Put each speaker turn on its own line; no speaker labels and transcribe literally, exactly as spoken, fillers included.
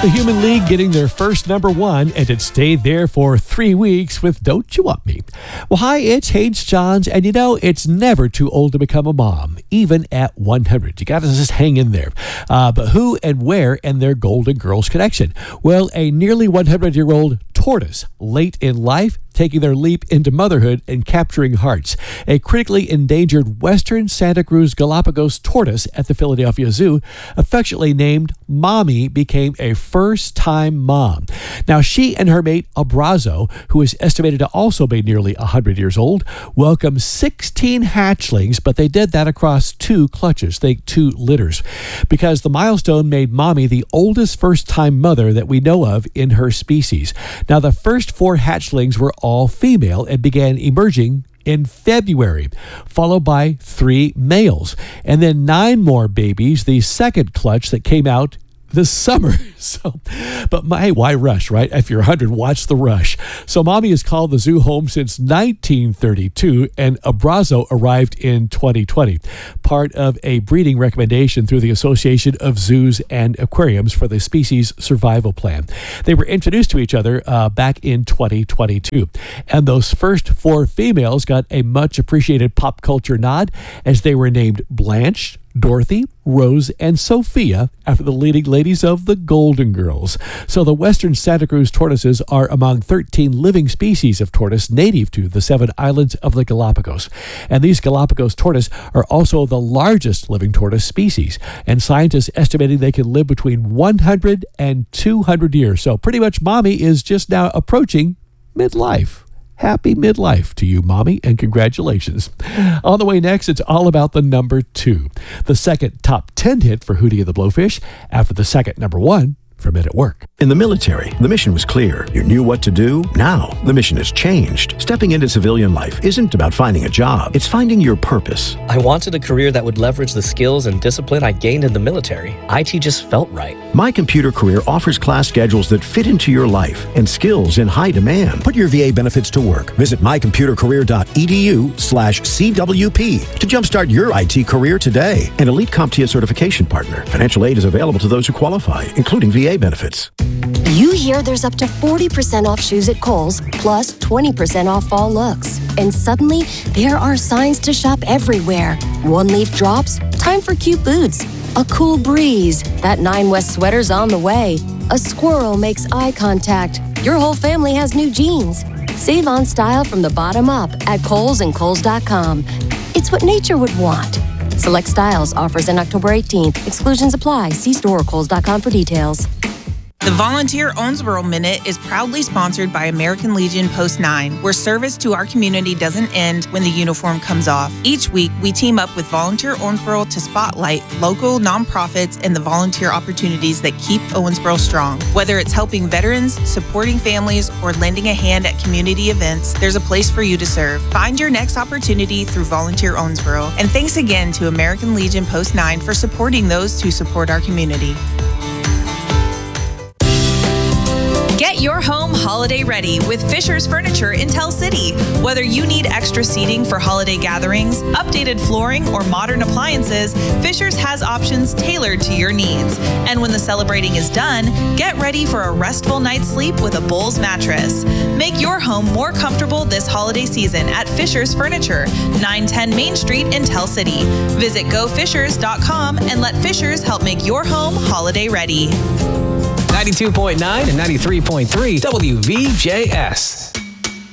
The Human League getting their first number one, and it stayed there for three weeks with Don't You Want Me. Well, hi, it's Haynes Johns, and you know, it's never too old to become a mom, even at one hundred. You got to just hang in there. Uh, but who and where and their Golden Girls connection? Well, a nearly one hundred-year-old tortoise, late in life, taking their leap into motherhood and capturing hearts. A critically endangered western Santa Cruz Galapagos tortoise at the Philadelphia Zoo, affectionately named Mommy, became a first-time mom. Now, she and her mate Abrazo, who is estimated to also be nearly one hundred years old, welcomed sixteen hatchlings, but they did that across two clutches, think two litters, because the milestone made Mommy the oldest first-time mother that we know of in her species. Now, the first four hatchlings were all female and began emerging in February, followed by three males, and then nine more babies, the second clutch that came out this summer. So, but my, why rush, right? If you're one hundred, watch the rush. So Mommy has called the zoo home since nineteen thirty-two, and Abrazo arrived in twenty twenty, part of a breeding recommendation through the Association of Zoos and Aquariums for the Species Survival Plan. They were introduced to each other uh, back in twenty twenty-two, and those first four females got a much appreciated pop culture nod as they were named Blanche, Dorothy, Rose, and Sophia after the leading ladies of the Golden Girls. So the western Santa Cruz tortoises are among thirteen living species of tortoise native to the seven islands of the Galapagos. And these Galapagos tortoise are also the largest living tortoise species, and scientists estimating they can live between one hundred and two hundred years. So pretty much Mommy is just now approaching midlife. Happy midlife to you, Mommy, and congratulations. On the way next, it's all about the number two, the second top ten hit for Hootie and the Blowfish after the second number one for Men at Work.
In the military, the mission was clear. You knew what to do. Now, the mission has changed. Stepping into civilian life isn't about finding a job. It's finding your purpose.
I wanted a career that would leverage the skills and discipline I gained in the military. I T just felt right.
My Computer Career offers class schedules that fit into your life and skills in high demand. Put your V A benefits to work. Visit my computer career dot e d u slash C W P to jumpstart your I T career today. An Elite CompTIA certification partner. Financial aid is available to those who qualify, including V A benefits.
You hear there's up to forty percent off shoes at Kohl's, plus twenty percent off fall looks. And suddenly, there are signs to shop everywhere. One leaf drops, time for cute boots. A cool breeze, that Nine West sweater's on the way. A squirrel makes eye contact. Your whole family has new jeans. Save on style from the bottom up at Kohl's and Kohl's dot com. It's what nature would want. Select styles, offers in October eighteenth. Exclusions apply. See store or Kohl's dot com for details.
The Volunteer Owensboro Minute is proudly sponsored by American Legion Post nine, where service to our community doesn't end when the uniform comes off. Each week, we team up with Volunteer Owensboro to spotlight local nonprofits and the volunteer opportunities that keep Owensboro strong. Whether it's helping veterans, supporting families, or lending a hand at community events, there's a place for you to serve. Find your next opportunity through Volunteer Owensboro. And thanks again to American Legion Post nine for supporting those who support our community.
Get your home holiday ready with Fisher's Furniture in Tell City. Whether you need extra seating for holiday gatherings, updated flooring, or modern appliances, Fisher's has options tailored to your needs. And when the celebrating is done, get ready for a restful night's sleep with a Bowls mattress. Make your home more comfortable this holiday season at Fisher's Furniture, nine ten Main Street in Tell City. Visit go fishers dot com and let Fisher's help make your home holiday ready.
ninety-two point nine and ninety-three point three W V J S.